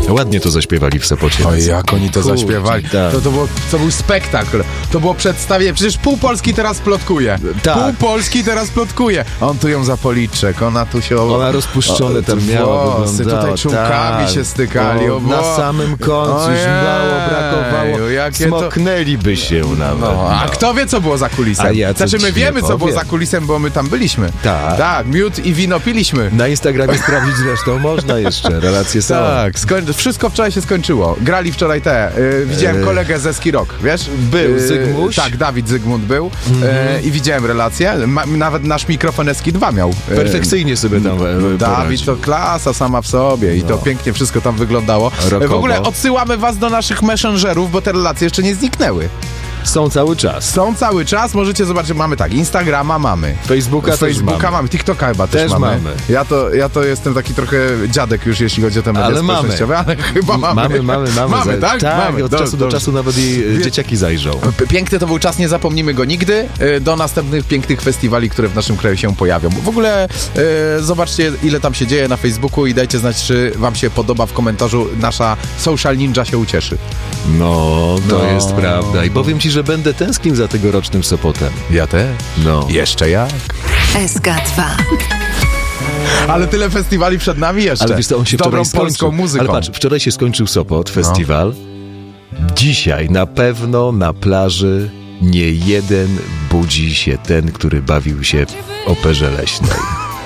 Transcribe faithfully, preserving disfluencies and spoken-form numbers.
Ładnie to zaśpiewali w Sopocie. Oj, jak oni to Kurczę, zaśpiewali. tak. To, to, było, to był spektakl. To było przedstawienie. Przecież pół Polski teraz plotkuje. Tak. Pół Polski teraz plotkuje. On tu ją za policzek, ona tu się... Ona rozpuszczone tam miała, włosy, wyglądała. tutaj czółkami tak. się stykali. O, O, na bo- samym końcu już Ojej, mało brakowało. jakie to- Smoknęliby się nawet. No, a no. kto wie, co było za kulisem? A ja coś znaczy, my ci nie wiemy, co było powiem. za kulisem, bo my tam byliśmy. Tak. Tak, miód i wino piliśmy. Na Instagramie sprawdzić zresztą można jeszcze, relacje są. Tak, skoń- wszystko wczoraj się skończyło. Grali wczoraj te. Y, widziałem E, kolegę ze Ski Rock, wiesz? Był Zygmuś? Tak, Dawid Zygmunt był. Mhm. Y, I widziałem relację. Ma, nawet nasz mikrofon Eski dwa miał. Y, Perfekcyjnie sobie tam e, Dawid poradził. to klasa sama w sobie i No. to pięknie wszystko tam wyglądało. Rokowo. W ogóle odsyłamy was do naszych messengerów, bo te relacje jeszcze nie zniknęły. Są cały czas. Są cały czas, możecie zobaczyć, mamy tak, Instagrama mamy. Facebooka też Facebooka mamy. mamy, TikToka chyba też, Też mamy. mamy. Ja to, ja to jestem taki trochę dziadek już, jeśli chodzi o te media Ale mamy. społecznościowe, ale chyba mamy. Mamy, mamy, mamy. Mamy, Za- tak? Tak, Mamy. od Dobrze, czasu do dobrze. czasu nawet i e, Wie- dzieciaki zajrzą. P- Piękny to był czas, nie zapomnimy go nigdy, y, do następnych pięknych festiwali, które w naszym kraju się pojawią. W ogóle y, zobaczcie, ile tam się dzieje na Facebooku i dajcie znać, czy wam się podoba w komentarzu. Nasza Social Ninja się ucieszy. No, to No. jest prawda. I powiem ci, że będę tęsknił za tegorocznym Sopotem. Ja też. No. Jeszcze jak. S K dwa. Ale tyle festiwali przed nami jeszcze. Ale wiesz co, on się Z dobrą wczoraj polską skończył. muzyką. Ale patrz, wczoraj się skończył Sopot, festiwal. Dzisiaj na pewno na plaży nie jeden budzi się ten, który bawił się w operze leśnej.